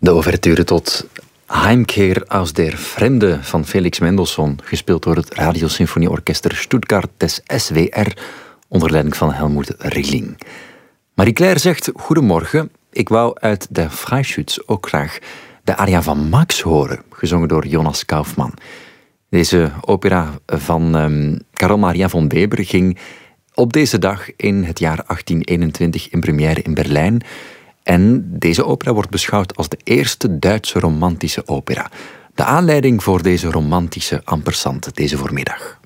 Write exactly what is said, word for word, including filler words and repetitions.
De ouverture tot Heimkehr aus der Fremde van Felix Mendelssohn, gespeeld door het Radiosymfonieorchester Stuttgart des S W R, onder leiding van Helmut Rilling. Marie-Claire zegt, goedemorgen, ik wou uit de Freischütz ook graag de aria van Max horen, gezongen door Jonas Kaufmann. Deze opera van um, Carl Maria von Weber ging op deze dag in het jaar achttien eenentwintig in première in Berlijn. En deze opera wordt beschouwd als de eerste Duitse romantische opera. De aanleiding voor deze romantische ampersand deze voormiddag.